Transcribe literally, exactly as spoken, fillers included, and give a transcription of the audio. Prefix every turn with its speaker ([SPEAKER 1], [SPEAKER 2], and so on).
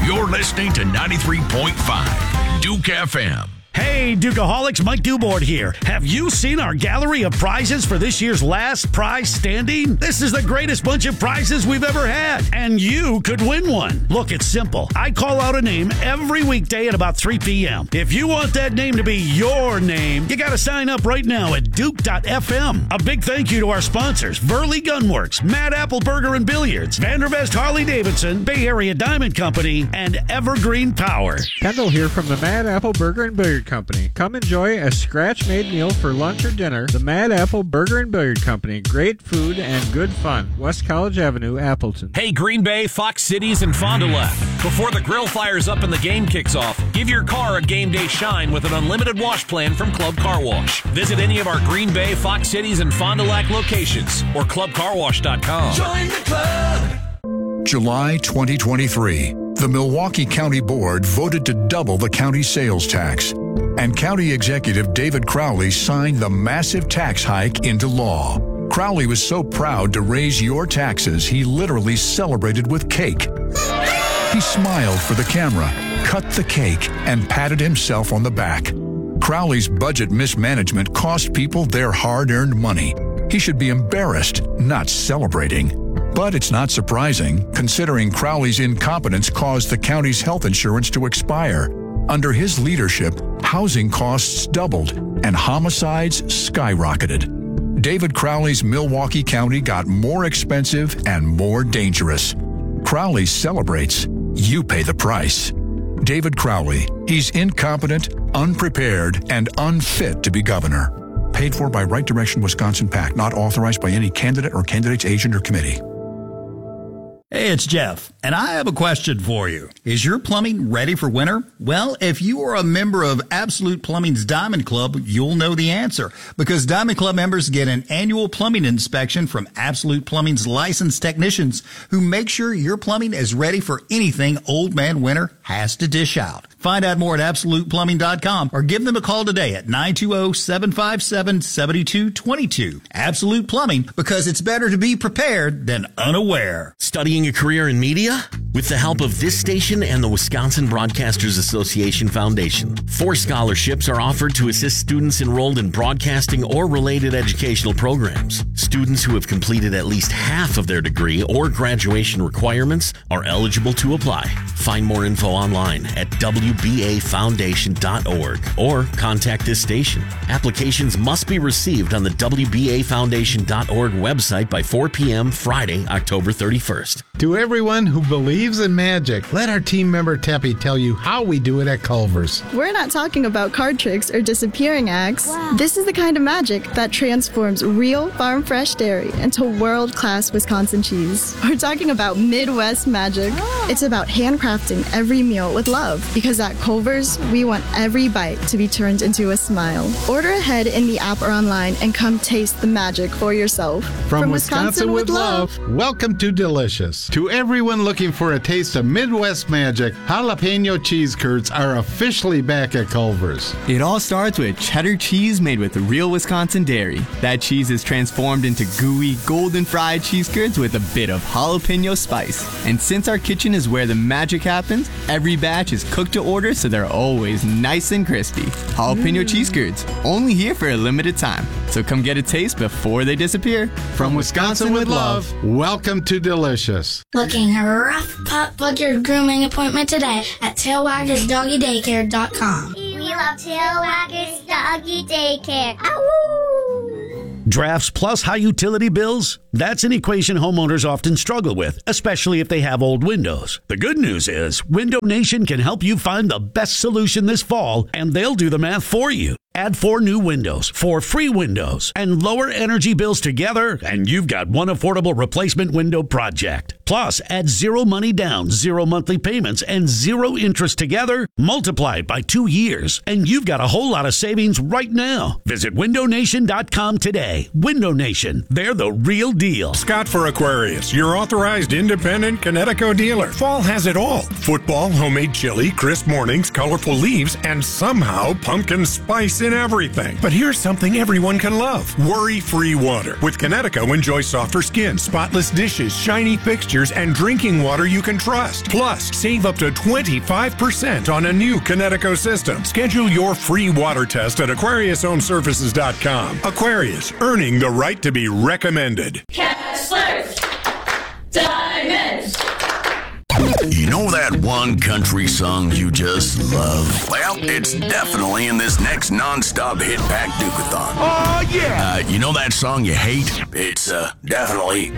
[SPEAKER 1] You're listening to ninety-three point five Duke F M.
[SPEAKER 2] Hey, Dukeaholics, Mike Dewboard here. Have you seen our gallery of prizes for this year's Last Prize Standing? This is the greatest bunch of prizes we've ever had, and you could win one. Look, it's simple. I call out a name every weekday at about three p.m. If you want that name to be your name, you got to sign up right now at duke dot f m. A big thank you to our sponsors, Burley Gunworks, Mad Apple Burger and Billiards, Vandervest Harley Davidson, Bay Area Diamond Company, and Evergreen Power.
[SPEAKER 3] Kendall here from the Mad Apple Burger and Billiard Company. Come enjoy a scratch-made meal for lunch or dinner. The Mad Apple Burger and Billiard Company. Great food and good fun. West College Avenue, Appleton.
[SPEAKER 4] Hey, Green Bay, Fox Cities, and Fond du Lac. Before the grill fires up and the game kicks off, give your car a game day shine with an unlimited wash plan from Club Car Wash. Visit any of our Green Bay, Fox Cities, and Fond du Lac locations or club car wash dot com.
[SPEAKER 1] Join the club. July twenty twenty-three. The Milwaukee County Board voted to double the county sales tax, and County Executive David Crowley signed the massive tax hike into law. Crowley was so proud to raise your taxes, he literally celebrated with cake. He smiled for the camera, cut the cake, and patted himself on the back. Crowley's budget mismanagement cost people their hard-earned money. He should be embarrassed, not celebrating. But it's not surprising, considering Crowley's incompetence caused the county's health insurance to expire. Under his leadership, housing costs doubled and homicides skyrocketed. David Crowley's Milwaukee County got more expensive and more dangerous. Crowley celebrates. You pay the price. David Crowley. He's incompetent, unprepared, and unfit to be governor. Paid for by Right Direction Wisconsin PAC, not authorized by any candidate or candidate's agent or committee.
[SPEAKER 5] Hey, it's Jeff, and I have a question for you. Is your plumbing ready for winter? Well, if you are a member of Absolute Plumbing's Diamond Club, you'll know the answer, because Diamond Club members get an annual plumbing inspection from Absolute Plumbing's licensed technicians who make sure your plumbing is ready for anything Old Man Winter has to dish out. Find out more at absolute plumbing dot com or give them a call today at nine two zero, seven five seven, seven two two two. Absolute Plumbing, because it's better to be prepared than unaware.
[SPEAKER 6] Studying a career in media? With the help of this station and the Wisconsin Broadcasters Association Foundation, four scholarships are offered to assist students enrolled in broadcasting or related educational programs. Students who have completed at least half of their degree or graduation requirements are eligible to apply. Find more info online at w b a foundation dot org or contact this station. Applications must be received on the w b a foundation dot org website by four p.m. Friday, October thirty-first.
[SPEAKER 7] To everyone who believes in magic, let our team member Teppy tell you how we do it at Culver's.
[SPEAKER 8] We're not talking about card tricks or disappearing acts. Wow. This is the kind of magic that transforms real farm-fresh dairy into world-class Wisconsin cheese. We're talking about Midwest magic. Oh. It's about handcrafting every meal with love, because at Culver's, we want every bite to be turned into a smile. Order ahead in the app or online and come taste the magic for yourself.
[SPEAKER 7] From, From Wisconsin, Wisconsin with love, love, welcome to Delicious. To everyone looking for a taste of Midwest magic, jalapeno cheese curds are officially back at Culver's.
[SPEAKER 9] It all starts with cheddar cheese made with real Wisconsin dairy. That cheese is transformed into gooey, golden fried cheese curds with a bit of jalapeno spice. And since our kitchen is where the magic happens, every batch is cooked to order so they're always nice and crispy. Jalapeno mm. cheese curds, only here for a limited time. So come get a taste before they disappear.
[SPEAKER 7] From Wisconsin with love, welcome to Delicious.
[SPEAKER 10] Booking a rough pup butcher grooming appointment today at tailwaggers doggy daycare dot com.
[SPEAKER 11] We love Tailwaggers Doggy Daycare. Ow!
[SPEAKER 2] Drafts plus high utility bills? That's an equation homeowners often struggle with, especially if they have old windows. The good news is Window Nation can help you find the best solution this fall, and they'll do the math for you. Add four new windows, four free windows, and lower energy bills together, and you've got one affordable replacement window project. Plus, add zero money down, zero monthly payments, and zero interest together, multiplied by two years, and you've got a whole lot of savings right now. Visit window nation dot com today. Window Nation, they're the real deal.
[SPEAKER 12] Scott for Aquarius, your authorized independent Connecticut dealer. Fall has it all. Football, homemade chili, crisp mornings, colorful leaves, and somehow pumpkin spice in everything. But here's something everyone can love. Worry-free water. With Connecticut, enjoy softer skin, spotless dishes, shiny fixtures, and drinking water you can trust. Plus, save up to twenty-five percent on a new Connecticut system. Schedule your free water test at Aquarius Home Services dot com. Aquarius, earning the right to be recommended.
[SPEAKER 13] Kessler's Diamonds.
[SPEAKER 14] You know that one country song you just love? Well, it's definitely in this next non-stop hit pack Duke-a-thon.
[SPEAKER 13] Oh, yeah!
[SPEAKER 14] Uh, you know that song you hate? It's uh, definitely